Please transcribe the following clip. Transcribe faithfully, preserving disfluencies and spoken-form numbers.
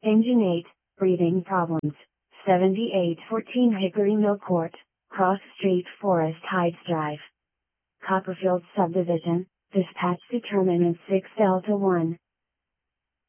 Engine eight, breathing problems. seventy-eight fourteen Hickory Mill Court, Cross Street, Forest Heights Drive. Copperfield Subdivision, dispatch determinant six Delta one.